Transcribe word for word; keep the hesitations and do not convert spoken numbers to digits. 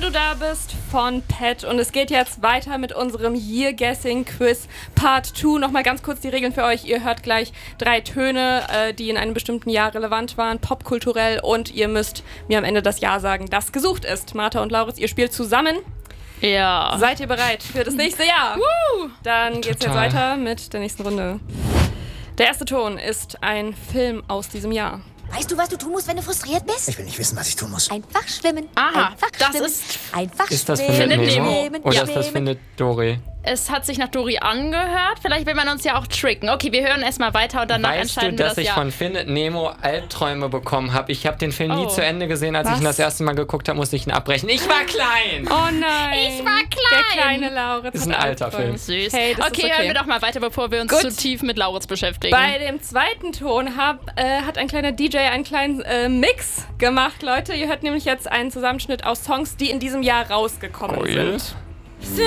du da bist von Pet. Und es geht jetzt weiter mit unserem Year Guessing Quiz Part zwei. Nochmal ganz kurz die Regeln für euch. Ihr hört gleich drei Töne, äh, die in einem bestimmten Jahr relevant waren, popkulturell. Und ihr müsst mir am Ende das Jahr sagen, das gesucht ist. Martha und Lauritz, ihr spielt zusammen. Ja. Seid ihr bereit für das nächste Jahr? Woo! Dann geht's Total. jetzt weiter mit der nächsten Runde. Der erste Ton ist ein Film aus diesem Jahr. Weißt du, was du tun musst, wenn du frustriert bist? Ich will nicht wissen, was ich tun muss. Einfach schwimmen. Aha, Einfach das schwimmen. ist- Einfach Ist das schwimmen. Findet Findet Nemo? Nemo. Oder Ja. ist das Findet Dory? Es hat sich nach Dory angehört. Vielleicht will man uns ja auch tricken. Okay, wir hören erstmal weiter und danach Weißt entscheiden du, wir dass das ich Jahr. von Findet Nemo Albträume bekommen habe? Ich habe den Film nie Oh. zu Ende gesehen. Als Was? ich ihn das erste Mal geguckt habe, musste ich ihn abbrechen. Ich war klein! Oh nein. Ich war klein. Der kleine Lauritz. Ist ein hat alter Albträume. Film. Süß. Hey, das okay, ist okay. hören wir doch mal weiter, bevor wir uns Gut. zu tief mit Lauritz beschäftigen. Bei dem zweiten Ton hab, äh, hat ein kleiner D J einen kleinen äh, Mix gemacht, Leute. Ihr hört nämlich jetzt einen Zusammenschnitt aus Songs, die in diesem Jahr rausgekommen Cool. sind.